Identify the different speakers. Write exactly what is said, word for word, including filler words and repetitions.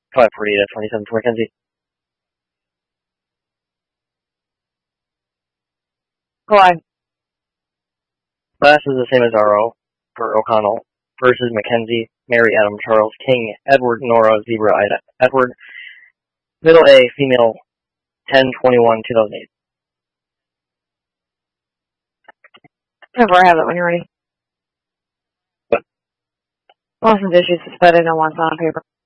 Speaker 1: five forty-eight at twenty-seven for Mackenzie.
Speaker 2: Why?
Speaker 1: Last is the same as R O for O'Connell. First is Mackenzie, Mary, Adam, Charles, King, Edward, Nora, Zebra, Ida, Edward. Middle A, female, ten twenty-one two thousand eight.
Speaker 2: Never have it when you're ready.
Speaker 1: What?
Speaker 2: Lost some dishes, but I don't want it on paper.